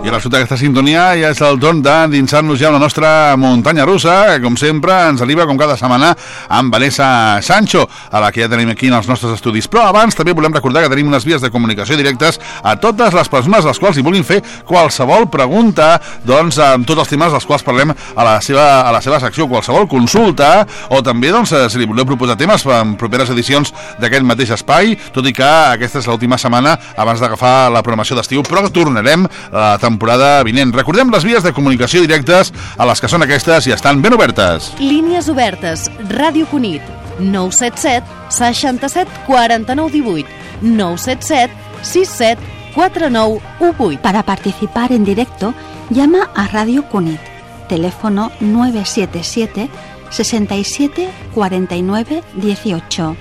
I resulta que aquesta sintonia ja és el torn d'endinsar-nos ja a la nostra muntanya russa, que com sempre ens arriba com cada setmana amb Vanessa Sancho, a la que ja tenim aquí en els nostres estudis. Però abans també volem recordar que tenim unes vies de comunicació directes a totes les persones les quals hi vulguin fer qualsevol pregunta, doncs amb tots els temes dels quals parlem a la seva secció, qualsevol consulta, o també doncs si li voleu proposar temes en properes edicions d'aquest mateix espai, tot i que aquesta és l'última setmana abans d'agafar la programació d'estiu, però tornarem a la temporada vinent. Recordem les vies de comunicació directes a les que són aquestes i estan ben obertes. Línies obertes. Ràdio Cunit. 977 67 49 18. 977 67 49 18. Para participar en directo, llama a Radio Cunit. Teléfono 977 67 49 18.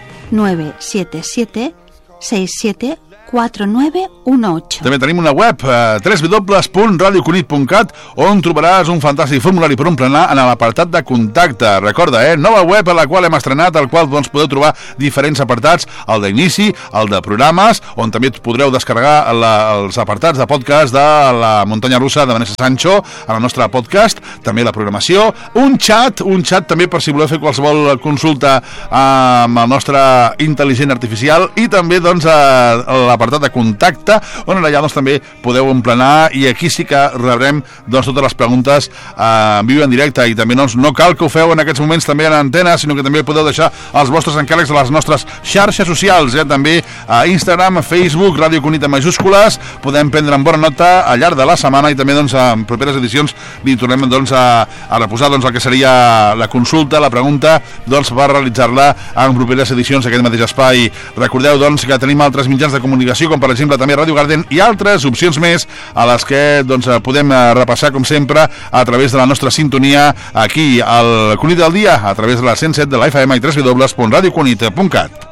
977 67 4918. També tenim una web, www.radiocunit.cat, on trobaràs un fantàstic formulari per emplenar en l'apartat de contacte. Recorda, nova web a la qual hem estrenat, al qual doncs, podeu trobar diferents apartats, el d'inici, el de programes, on també podreu descarregar els apartats de podcast de la muntanya russa de Vanessa Sancho, a la nostra podcast, també la programació, un xat també per si voleu fer qualsevol consulta amb el nostre intel·ligent artificial, i també doncs l'apartat de contacte, on allà doncs, també podeu emplenar, i aquí sí que rebrem doncs, totes les preguntes en viu en directe, i també doncs, no cal que ho feu en aquests moments també en antena, sinó que també podeu deixar els vostres encàrrecs a les nostres xarxes socials, també a Instagram, a Facebook, Ràdio Cunit en majúscules. Podem prendre en bona nota al llarg de la setmana, i també doncs, en properes edicions li tornem doncs, a reposar doncs, el que seria la consulta, la pregunta, doncs, per realitzar-la en properes edicions d'aquest mateix espai. Recordeu doncs, que tenim altres mitjans de comunicació, com per exemple també Radio Garden, i altres opcions més a les que doncs, podem repassar com sempre a través de la nostra sintonia aquí al Cunit del Dia, a través de la 107 de la FM i www.radiocunit.cat.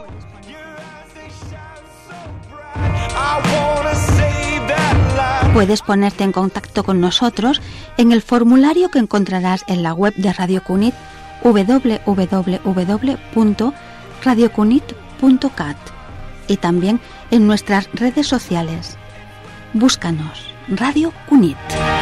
Puedes ponerte en contacto con nosotros en el formulario que encontrarás en la web de Radio Cunit, www.radiocunit.cat, y también en nuestras redes sociales. Búscanos, Radio Cunit.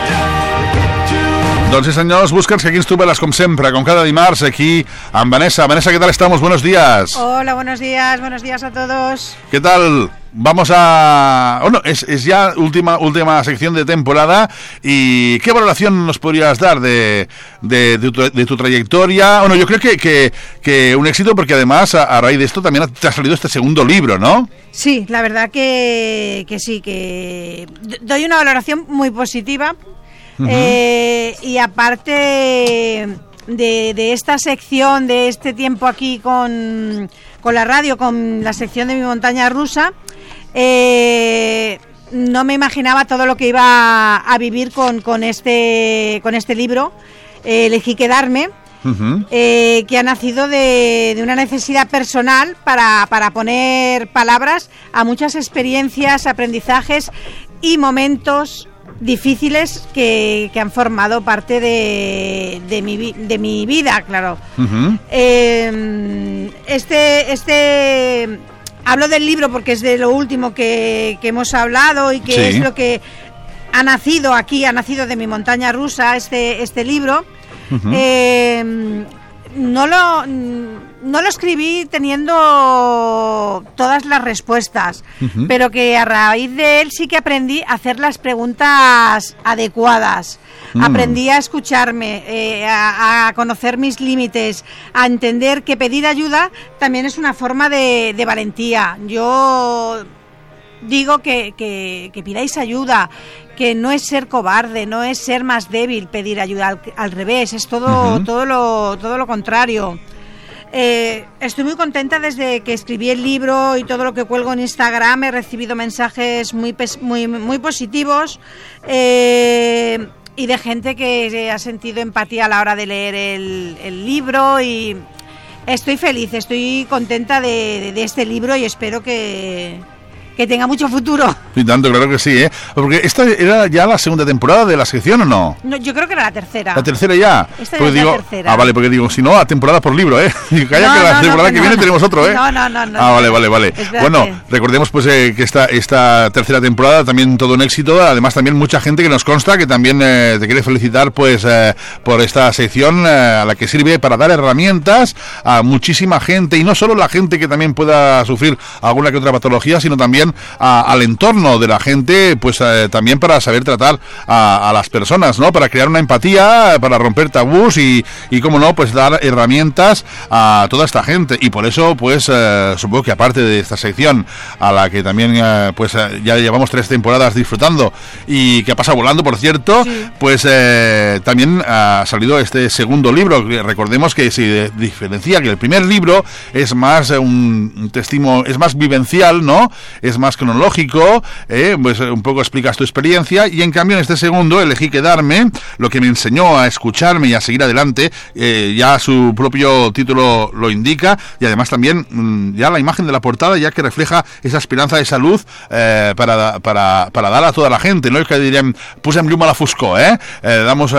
Doncs sí, senyors, busca'ns, que aquí ens trobaràs com sempre, com cada dimarts, aquí amb Vanessa. Vanessa, ¿qué tal estamos? Buenos días. Hola, buenos días a todos. ¿Qué tal? Vamos a... Bueno, es ya última sección de temporada. ¿Y qué valoración nos podrías dar de tu trayectoria? Bueno, yo creo que un éxito, porque además a raíz de esto también te ha salido este segundo libro, ¿no? Sí, la verdad que sí, que doy una valoración muy positiva. Y aparte de esta sección, de este tiempo aquí con la radio, con la sección de mi montaña rusa, no me imaginaba todo lo que iba a vivir con este libro. Elegí quedarme, que ha nacido de una necesidad personal para poner palabras a muchas experiencias, aprendizajes y momentos difíciles que han formado parte de mi vida, claro. Hablo del libro porque es de lo último que hemos hablado, y que sí, es lo que ha nacido aquí, ha nacido de mi montaña rusa, este libro. No lo escribí teniendo todas las respuestas, pero que a raíz de él sí que aprendí a hacer las preguntas adecuadas. Aprendí a escucharme, a conocer mis límites, a entender que pedir ayuda también es una forma de valentía. Yo digo que pidáis ayuda, que no es ser cobarde, no es ser más débil pedir ayuda, al revés, es todo lo contrario. Estoy muy contenta desde que escribí el libro, y todo lo que cuelgo en Instagram he recibido mensajes muy positivos, y de gente que ha sentido empatía a la hora de leer el libro, y estoy feliz, estoy contenta de este libro, y espero que que tenga mucho futuro. Y tanto, claro que sí, ¿eh? Porque esta era ya la segunda temporada de la sección, ¿o no? No, yo creo que era la tercera. ¿La tercera ya? Esta pues ya es digo, la tercera. Ah, vale, porque digo, si no, a temporada por libro, ¿eh? Digo, calla, que la temporada que viene tenemos otro, ¿eh? No. Ah, vale. Espérate. Bueno, recordemos pues que esta tercera temporada también todo un éxito, además también mucha gente que nos consta que también te quiere felicitar pues por esta sección a la que sirve para dar herramientas a muchísima gente, y no solo la gente que también pueda sufrir alguna que otra patología, sino también al entorno de la gente, pues también para saber tratar a las personas, ¿no? Para crear una empatía, para romper tabús y cómo no, pues dar herramientas a toda esta gente. Y por eso, pues supongo que aparte de esta sección a la que también ya llevamos 3 temporadas disfrutando y que ha pasado volando, por cierto, sí. Pues también ha salido este segundo libro. Recordemos que se diferencia que el primer libro es más un testimonio, es más vivencial, ¿no? Es más cronológico, pues un poco explicas tu experiencia, y en cambio en este segundo elegí quedarme, lo que me enseñó a escucharme y a seguir adelante, ya su propio título lo indica, y además también ya la imagen de la portada ya que refleja esa esperanza, esa luz para dar a toda la gente, ¿no? Es que dirían, posem llum a la foscor, damos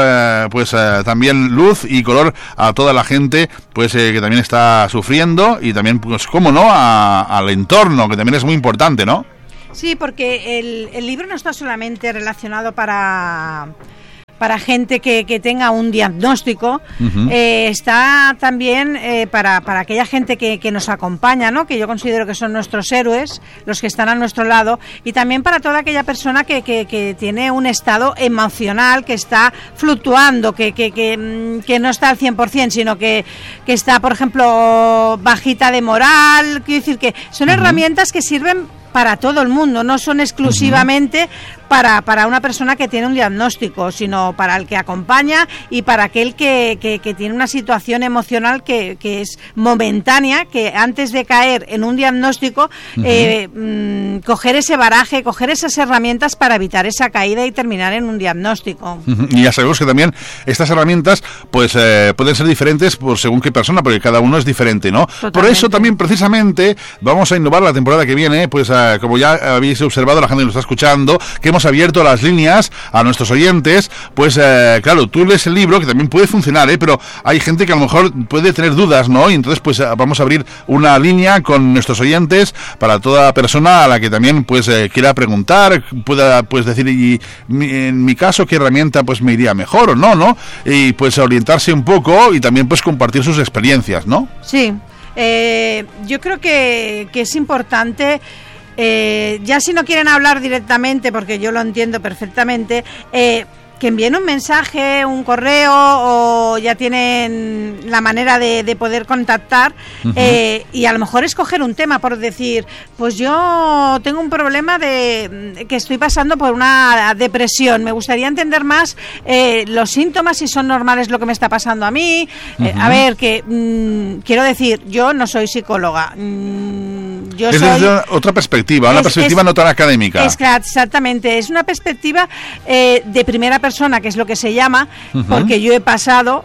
también luz y color a toda la gente pues que también está sufriendo, y también, pues cómo no, al entorno, que también es muy importante, ¿no? Sí, porque el libro no está solamente relacionado para gente que tenga un diagnóstico, está también para aquella gente que nos acompaña, ¿no? Que yo considero que son nuestros héroes, los que están a nuestro lado, y también para toda aquella persona que tiene un estado emocional, que está fluctuando, que no está al 100%, sino que está, por ejemplo, bajita de moral. Quiero decir que son herramientas que sirven para todo el mundo, no son exclusivamente para una persona que tiene un diagnóstico, sino para el que acompaña y para aquel que tiene una situación emocional que es momentánea, que antes de caer en un diagnóstico, coger ese baraje, coger esas herramientas para evitar esa caída y terminar en un diagnóstico. Y ya sabemos que también estas herramientas pues pueden ser diferentes por según qué persona, porque cada uno es diferente, ¿no? Totalmente. Por eso también precisamente vamos a innovar la temporada que viene, pues como ya habéis observado, la gente que nos está escuchando, que hemos abierto las líneas a nuestros oyentes, pues claro, tú lees el libro, que también puede funcionar, pero hay gente que a lo mejor puede tener dudas, ¿no? Y entonces pues vamos a abrir una línea con nuestros oyentes para toda persona a la que también pues quiera preguntar, pueda pues decir, y en mi caso, ¿qué herramienta pues me iría mejor o no, ¿no? Y pues orientarse un poco y también pues compartir sus experiencias, ¿no? Sí, yo creo que es importante. Ya si no quieren hablar directamente, porque yo lo entiendo perfectamente, que envíen un mensaje, un correo, o ya tienen la manera de poder contactar, y a lo mejor escoger un tema, por decir, pues yo tengo un problema de que estoy pasando por una depresión, me gustaría entender más los síntomas, si son normales lo que me está pasando a mí. A ver, que quiero decir, yo no soy psicóloga, yo es soy desde otra perspectiva, una perspectiva no tan académica. Exactamente, es una perspectiva de primera persona, que es lo que se llama, porque yo he pasado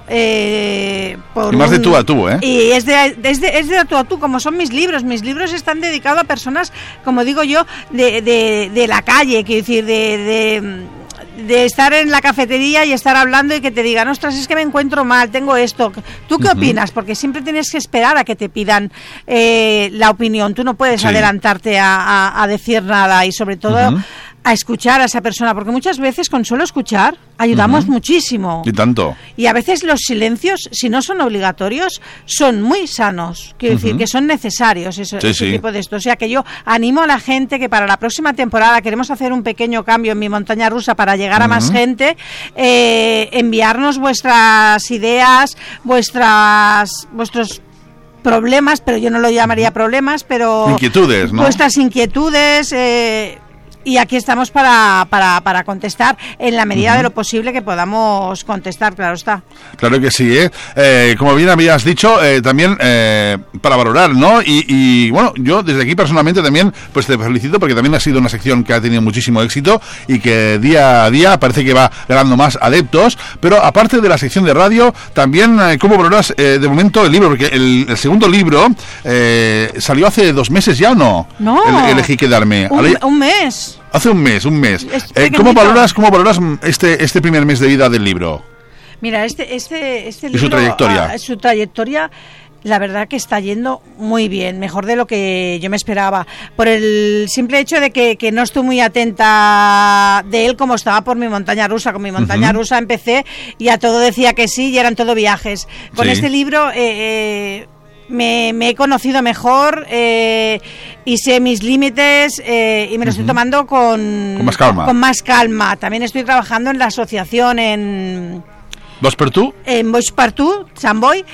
por y más de tú a tú, y es de tú a tú, como son mis libros están dedicados a personas, como digo yo, de la calle, quiero decir, de estar en la cafetería y estar hablando y que te digan, ostras, es que me encuentro mal, tengo esto. ¿Tú qué opinas? Porque siempre tienes que esperar a que te pidan la opinión. Tú no puedes adelantarte a decir nada, y sobre todo a escuchar a esa persona, porque muchas veces con solo escuchar ayudamos muchísimo. Y tanto. Y a veces los silencios, si no son obligatorios, son muy sanos. Quiero decir que son necesarios ese tipo de esto. O sea que yo animo a la gente que para la próxima temporada queremos hacer un pequeño cambio en mi montaña rusa para llegar a más gente, enviarnos vuestras ideas, vuestros problemas, pero yo no lo llamaría problemas, pero inquietudes, ¿no? Vuestras inquietudes, y aquí estamos para contestar en la medida de lo posible que podamos contestar, claro está. Claro que sí, como bien habías dicho, también para valorar, ¿no? Y bueno, yo desde aquí personalmente también pues te felicito porque también ha sido una sección que ha tenido muchísimo éxito y que día a día parece que va ganando más adeptos, pero aparte de la sección de radio, también ¿cómo valoras de momento el libro? Porque el segundo libro salió hace 2 meses ya, ¿o no? No. Elegí quedarme. Un mes. Hace un mes. ¿Cómo valoras este primer mes de vida del libro? Mira, este libro... ¿Y su trayectoria? Su trayectoria, la verdad que está yendo muy bien, mejor de lo que yo me esperaba. Por el simple hecho de que no estoy muy atenta de él como estaba por mi montaña rusa. Con mi montaña rusa empecé y a todo decía que sí y eran todo viajes. Con este libro... Me he conocido mejor y sé mis límites y me lo estoy tomando con más calma. También estoy trabajando en la asociación en ¿Voix per tu? En Voix per tu, Sant Boi,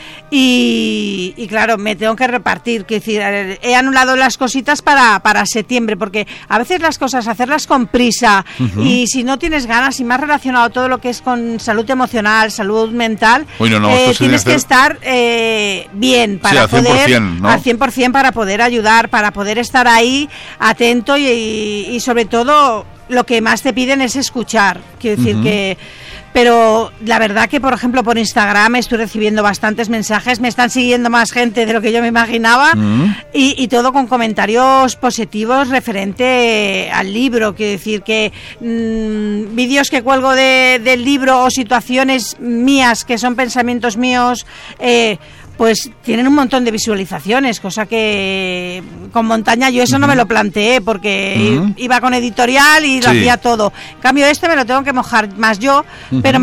y claro, me tengo que repartir. Es decir, he anulado las cositas para septiembre, porque a veces las cosas, hacerlas con prisa, y si no tienes ganas, y más relacionado todo lo que es con salud emocional, salud mental, tienes que estar bien para sí, al 100%, poder, ¿no? al 100% para poder ayudar, para poder estar ahí atento y sobre todo lo que más te piden es escuchar. Quiero decir que... Pero la verdad que, por ejemplo, por Instagram estoy recibiendo bastantes mensajes, me están siguiendo más gente de lo que yo me imaginaba, y todo con comentarios positivos referente al libro. Quiero decir que vídeos que cuelgo del libro o situaciones mías que son pensamientos míos, pues tienen un montón de visualizaciones, cosa que con Montaña yo eso no me lo planteé, porque iba con editorial y lo hacía todo. En cambio me lo tengo que mojar más yo, pero